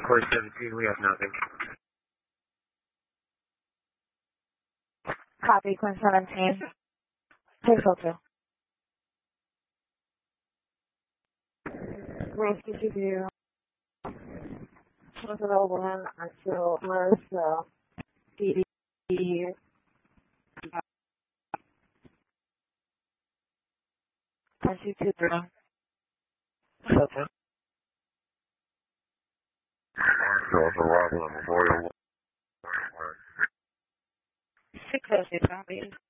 Course 17, we have nothing. Copy, Quinn 17. Pixel 2. Range DCU. Was available in until Mars, DD. 123. Okay. So it's arrival at Memorial. 606 copies.